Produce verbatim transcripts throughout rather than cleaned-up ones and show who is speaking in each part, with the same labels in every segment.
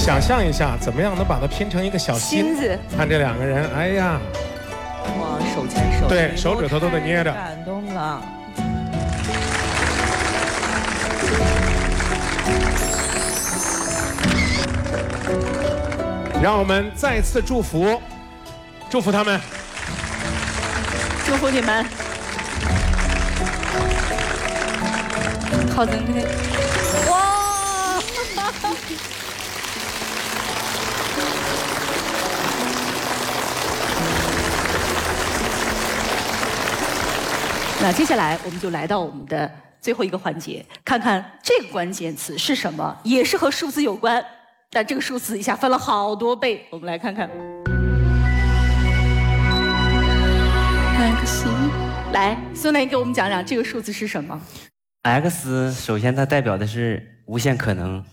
Speaker 1: 想象一下，怎么样能把它拼成一个小心
Speaker 2: 子？
Speaker 1: 看这两个人，哎呀，
Speaker 2: 哇，手牵手，
Speaker 1: 对，手指头都得捏着，
Speaker 2: 感动了。
Speaker 1: 让我们再次祝福，祝福他们，
Speaker 2: 祝福你们。
Speaker 3: 好珍贵。
Speaker 2: 哇！那接下来我们就来到我们的最后一个环节，看看这个关键词是什么，也是和数字有关，但这个数字一下翻了好多倍，我们来看看。
Speaker 3: X，
Speaker 2: 来，孙雷给我们讲讲这个数字是什么
Speaker 4: ？X 首先它代表的是无限可能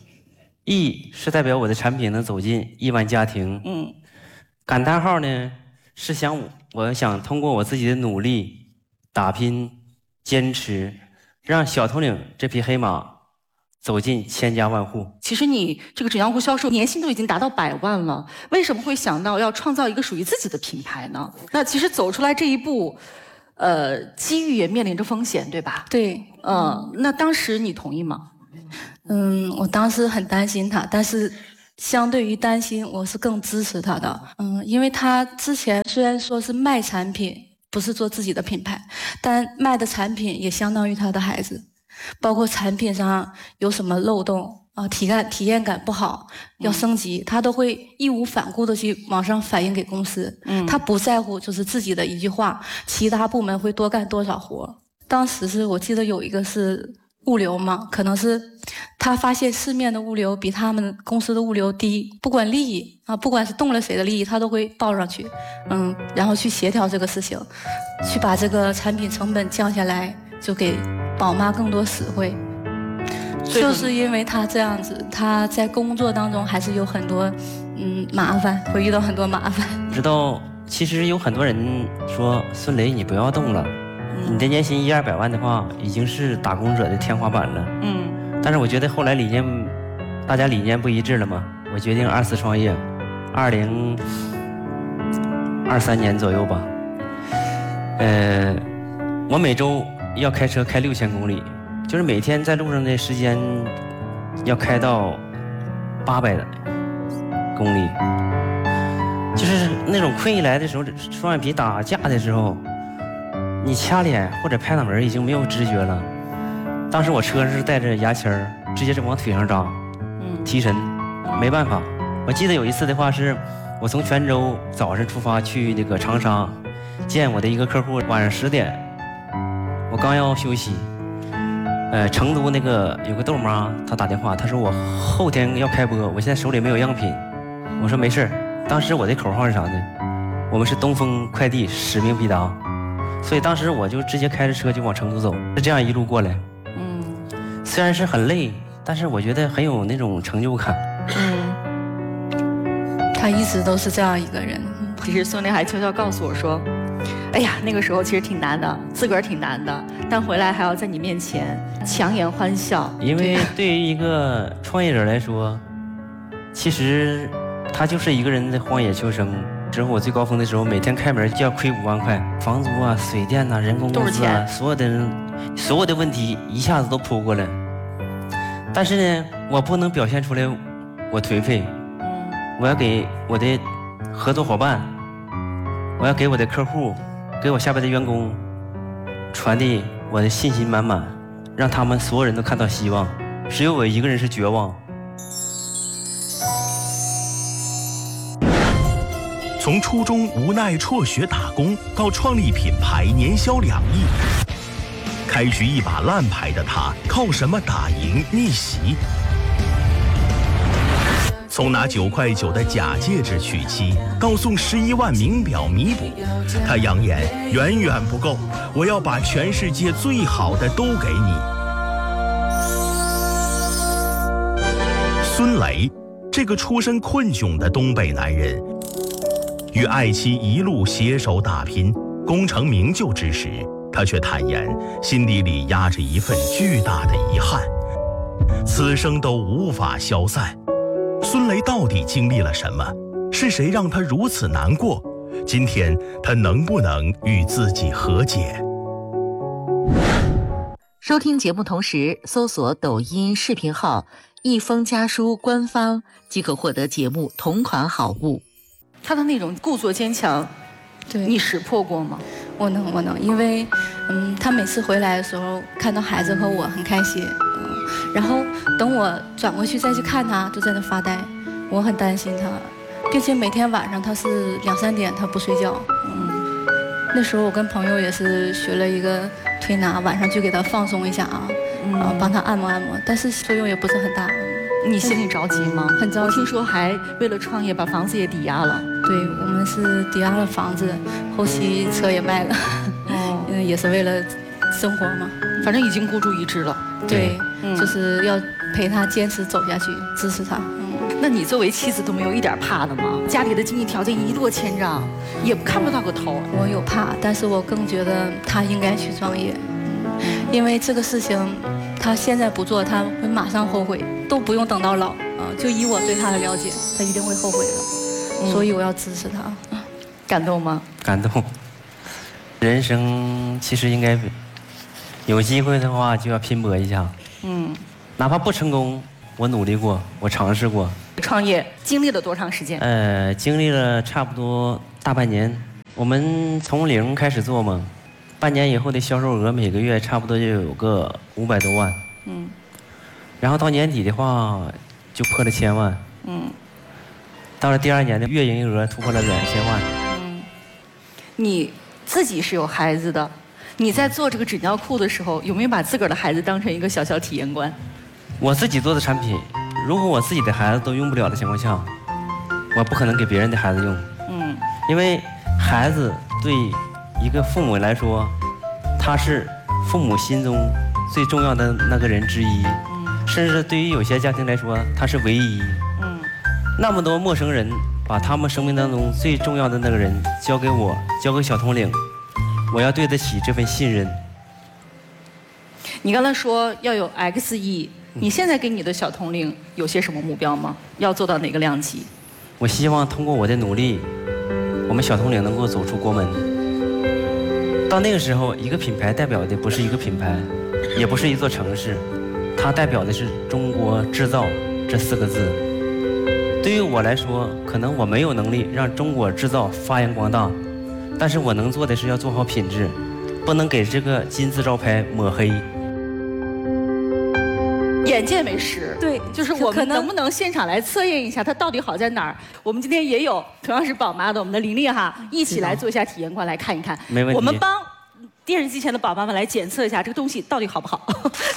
Speaker 4: ，E 是代表我的产品能走进亿万家庭，
Speaker 2: 嗯，
Speaker 4: 感叹号呢是想我想通过我自己的努力。打拼、坚持，让小头领这匹黑马走进千家万户。
Speaker 2: 其实你这个纸浆糊销售年薪都已经达到百万了，为什么会想到要创造一个属于自己的品牌呢？那其实走出来这一步，呃，机遇也面临着风险，对吧？
Speaker 3: 对，
Speaker 2: 嗯，那当时你同意吗？
Speaker 3: 嗯，我当时很担心他，但是相对于担心，我是更支持他的。嗯，因为他之前虽然说是卖产品。不是做自己的品牌，但卖的产品也相当于他的孩子，包括产品上有什么漏洞啊，体感体验感不好，要升级，他都会义无反顾的去往上反映给公司。嗯，他不在乎就是自己的一句话，其他部门会多干多少活。当时是我记得有一个是物流嘛，可能是他发现市面的物流比他们公司的物流低，不管利益啊，不管是动了谁的利益，他都会报上去，嗯，然后去协调这个事情，去把这个产品成本降下来，就给宝妈更多实惠。就是因为他这样子，他在工作当中还是有很多嗯麻烦，会遇到很多麻烦。
Speaker 4: 知道，其实有很多人说孙雷，你不要动了。你的年薪一二百万的话，已经是打工者的天花板了。嗯，但是我觉得后来理念，大家理念不一致了嘛。我决定二次创业，二零二三年左右吧。呃，我每周要开车开六千公里，就是每天在路上的时间要开到八百公里。就是那种困意来的时候，双眼皮打架的时候。你掐脸或者拍脑门已经没有知觉了。当时我车是带着牙签儿，直接就往腿上扎，嗯，提神，没办法。我记得有一次的话是，我从泉州早上出发去那个长沙，见我的一个客户，晚上十点，我刚要休息，呃，成都那个有个豆妈，她打电话，她说我后天要开播，我现在手里没有样品。我说没事，当时我的口号是啥呢？我们是东风快递，使命必达。所以当时我就直接开着车就往成都走，是这样一路过来。嗯，虽然是很累，但是我觉得很有那种成就感。
Speaker 3: 嗯，他一直都是这样一个人。
Speaker 2: 其实孙雷还悄悄告诉我说：“哎呀，那个时候其实挺难的，自个儿挺难的，但回来还要在你面前强颜欢笑。”
Speaker 4: 因为对于一个创业者来说，其实他就是一个人在荒野求生。之后我最高峰的时候，每天开门就要亏五万块，房租啊、水电啊、人工工资啊，所有的人、所有的问题一下子都扑过来。但是呢，我不能表现出来我颓废，我要给我的合作伙伴，我要给我的客户，给我下边的员工传递我的信心满满，让他们所有人都看到希望。只有我一个人是绝望。
Speaker 5: 从初中无奈辍学打工，到创立品牌年销两亿，开局一把烂牌的他，靠什么打赢逆袭？从拿九块九的假戒指娶妻，到送十一万名表弥补，他扬言远远不够，我要把全世界最好的都给你。孙雷，这个出身困窘的东北男人。与爱妻一路携手打拼，功成名就之时，他却坦言心底里压着一份巨大的遗憾，此生都无法消散。 孙雷到底经历了什么？是谁让他如此难过？今天他能不能与自己和解？
Speaker 6: 收听节目同时搜索抖音视频号一封家书官方，即可获得节目同款好物。
Speaker 2: 他的那种故作坚强，
Speaker 3: 对，
Speaker 2: 你识破过吗？
Speaker 3: 我能，我能，因为，嗯，他每次回来的时候，看到孩子和我很开心，嗯，然后等我转过去再去看他，就在那发呆，我很担心他，并且每天晚上他是两三点他不睡觉，嗯，那时候我跟朋友也是学了一个推拿，晚上就给他放松一下啊，嗯，然后帮他按摩按摩，但是作用也不是很大。
Speaker 2: 你心里着急吗？
Speaker 3: 很着急。
Speaker 2: 我听说还为了创业把房子也抵押了。
Speaker 3: 对，我们是抵押了房子，后期车也卖了，哦，嗯，也是为了生活嘛。
Speaker 2: 反正已经孤注一掷了。
Speaker 3: 对，嗯，就是要陪他坚持走下去，支持他。嗯，
Speaker 2: 那你作为妻子都没有一点怕的吗？家里的经济条件一落千丈，也看不到个头。
Speaker 3: 我有怕，但是我更觉得他应该去创业，嗯，因为这个事情。他现在不做，他会马上后悔，都不用等到老啊！就以我对他的了解，他一定会后悔的，嗯，所以我要支持他。
Speaker 2: 感动吗？
Speaker 4: 感动。人生其实应该有机会的话就要拼搏一下，嗯，哪怕不成功，我努力过，我尝试过。
Speaker 2: 创业经历了多长时间？
Speaker 4: 呃，经历了差不多大半年。我们从零开始做嘛。半年以后的销售额每个月差不多就有个五百多万，嗯，然后到年底的话就破了千万，嗯，到了第二年的月营业额突破了两千万，
Speaker 2: 嗯，你自己是有孩子的，你在做这个纸尿裤的时候，有没有把自个儿的孩子当成一个小小体验官？
Speaker 4: 我自己做的产品，如果我自己的孩子都用不了的情况下，我不可能给别人的孩子用，嗯，因为孩子对一个父母来说，他是父母心中最重要的那个人之一，嗯，甚至对于有些家庭来说，他是唯一。嗯，那么多陌生人把他们生命当中最重要的那个人交给我，交给小统领，我要对得起这份信任。
Speaker 2: 你刚才说要有 X 亿，你现在给你的小统领有些什么目标吗？要做到哪个量级？
Speaker 4: 我希望通过我的努力，我们小统领能够走出国门。到那个时候，一个品牌代表的不是一个品牌，也不是一座城市，它代表的是中国制造这四个字。对于我来说，可能我没有能力让中国制造发扬光大，但是我能做的是要做好品质，不能给这个金字招牌抹黑。
Speaker 2: 眼见为实，
Speaker 3: 对，
Speaker 2: 就是我们能不能现场来测验一下它到底好在哪儿？我们今天也有同样是宝妈的我们的琳琳哈，一起来做一下体验官来看一看。
Speaker 4: 没问题。
Speaker 2: 我们帮电视机前的宝妈们来检测一下这个东西到底好不好。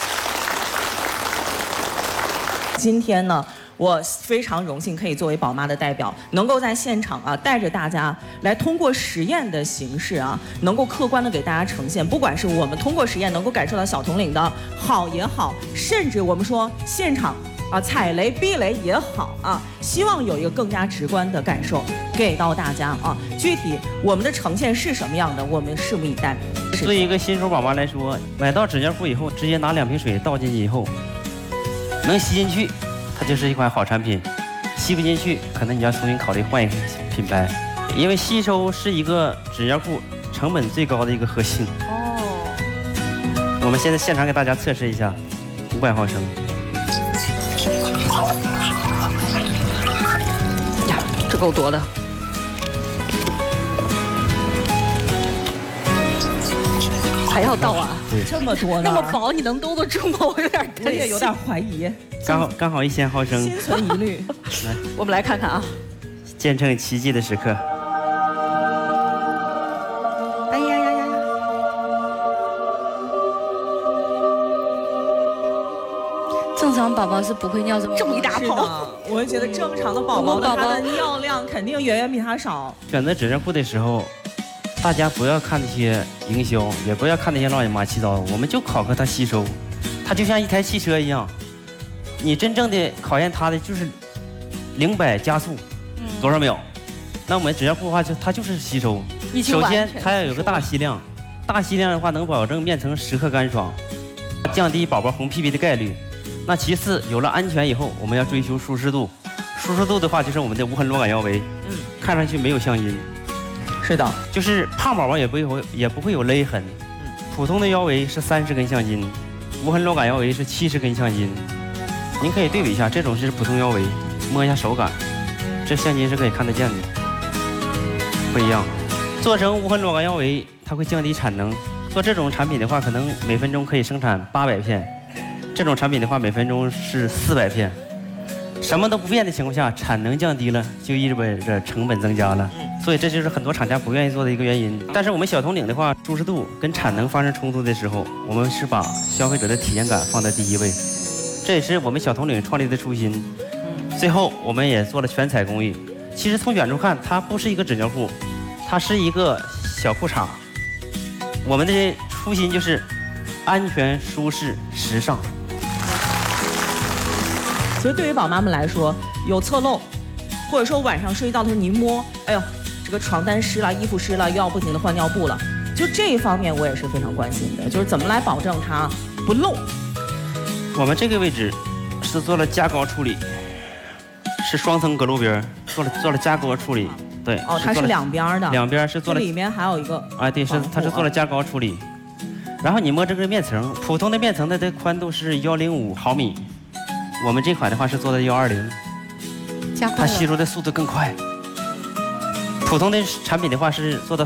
Speaker 7: 今天呢，我非常荣幸可以作为宝妈的代表，能够在现场啊，带着大家来通过实验的形式啊，能够客观的给大家呈现，不管是我们通过实验能够感受到小统领的好也好，甚至我们说现场啊踩雷避雷也好啊，希望有一个更加直观的感受给到大家啊。具体我们的呈现是什么样的，我们拭目以待。
Speaker 4: 对一个新手宝妈来说，买到纸尿裤以后，直接拿两瓶水倒进去以后，能吸进去，它就是一款好产品；吸不进去，可能你要重新考虑换一个品牌，因为吸收是一个纸尿裤成本最高的一个核心。哦。我们现在现场给大家测试一下，五百毫升。
Speaker 2: 呀，这够多的。还要倒啊？
Speaker 7: 这么多呢？
Speaker 2: 那么薄，你能兜得住吗？我有点担心，
Speaker 7: 我也有点怀疑。
Speaker 4: 刚好刚好一千毫升，
Speaker 7: 心存疑虑。
Speaker 4: 来，
Speaker 2: 我们来看看啊，
Speaker 4: 见证奇迹的时刻。
Speaker 2: 哎呀呀呀！
Speaker 3: 正常宝宝是不会尿这么
Speaker 2: 这么一大泡。
Speaker 7: 我觉得正常的宝宝，他的尿量肯定远远比他少。
Speaker 4: 选择纸尿裤的时候，大家不要看那些营销，也不要看那些乱七八糟，我们就考核它吸收。它就像一台汽车一样，你真正的考验它的就是零百加速多少秒。那我们纸尿裤的话，就它就是吸收。首先它要有个大吸量，大吸量的话能保证面层时刻干爽，降低宝宝红屁屁的概率。那其次有了安全以后，我们要追求舒适度，舒舒适度的话，就是我们的无痕螺杆腰围，嗯，看上去没有橡筋。
Speaker 7: 是的，
Speaker 4: 就是胖宝宝也不会也不会有勒痕。嗯，普通的腰围是三十根橡筋，无痕螺杆腰围是七十根橡筋。您可以对比一下，这种是普通腰围，摸一下手感，这橡筋是可以看得见的，不一样。做成无痕螺杆腰围，它会降低产能。做这种产品的话，可能每分钟可以生产八百片，这种产品的话，每分钟是四百片。什么都不变的情况下，产能降低了，就意味着成本增加了。所以这就是很多厂家不愿意做的一个原因。但是我们小铜岭的话，舒适度跟产能发生冲突的时候，我们是把消费者的体验感放在第一位，这也是我们小铜岭创立的初心。最后，我们也做了全彩工艺。其实从远处看，它不是一个纸尿裤，它是一个小裤衩。我们的初心就是安全、舒适、时尚。
Speaker 7: 所以对于宝妈们来说，有侧漏，或者说晚上睡觉的时候你一摸，哎呦，这个床单湿了，衣服湿了，又要不停的换尿布了，就这一方面我也是非常关心的，就是怎么来保证它不漏。
Speaker 4: 我们这个位置是做了加高处理，是双层隔露边，做了做了加高处理。对，
Speaker 7: 哦，它是两边的，
Speaker 4: 两边是做了，
Speaker 7: 里面还有一个，
Speaker 4: 哎，对，是它是做了加高处理。然后你摸这个面层，普通的面层的这宽度是幺零五毫米。我们这款的话是做的幺二零，它吸收的速度更快。普通的产品的话是做的